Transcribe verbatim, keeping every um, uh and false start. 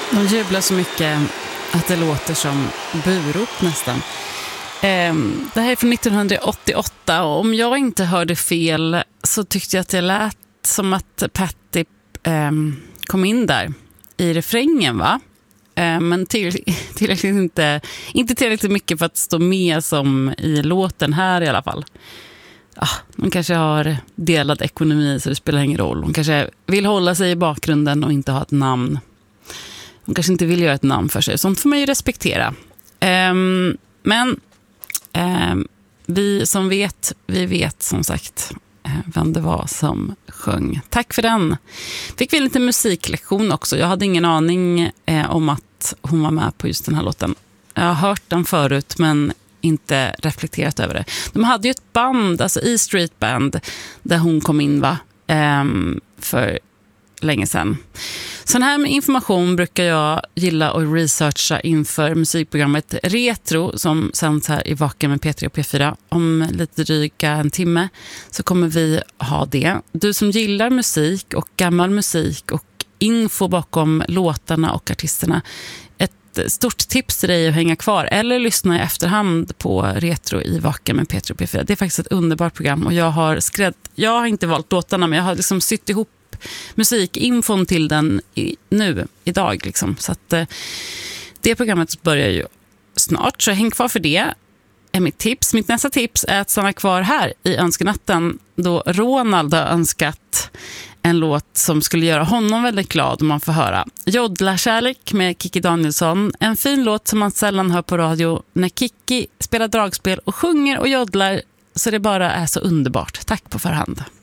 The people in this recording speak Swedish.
De jublar så mycket att det låter som burop nästan. Det här är från nittonhundraåttioåtta och om jag inte hörde fel så tyckte jag att det lät som att Patti kom in där i refrängen, va? Men till, tillräckligt inte, inte tillräckligt mycket för att stå med som i låten här i alla fall. Ah, de kanske har delad ekonomi så det spelar ingen roll. De kanske vill hålla sig i bakgrunden och inte ha ett namn. De kanske inte vill göra ett namn för sig. Sånt får man ju respektera. Um, men um, vi som vet, vi vet som sagt uh, vem det var som sjöng. Tack för den. Fick vi lite musiklektion också. Jag hade ingen aning uh, om att hon var med på just den här låten. Jag har hört den förut men inte reflekterat över det. De hade ju ett band, alltså E Street Band, där hon kom in, va? Um, för länge sedan. Sån här information brukar jag gilla att researcha inför musikprogrammet Retro som sänds här i Vaken med P tre och P fyra. Om lite dryga en timme så kommer vi ha det. Du som gillar musik och gammal musik och info bakom låtarna och artisterna, ett stort tips till dig att hänga kvar eller lyssna i efterhand på Retro i Vaken med P tre och P fyra. Det är faktiskt ett underbart program och jag har skrädd, jag har inte valt låtarna men jag har liksom sytt ihop musikinfon till den i, nu, idag liksom. Så att eh, det programmet börjar ju snart, så häng kvar för det är mitt tips. Mitt nästa tips är att stanna kvar här i önskenatten då Ronald har önskat en låt som skulle göra honom väldigt glad om man får höra. Jodla kärlek med Kikki Danielsson. En fin låt som man sällan hör på radio när Kikki spelar dragspel och sjunger och jodlar så det bara är så underbart. Tack på förhand.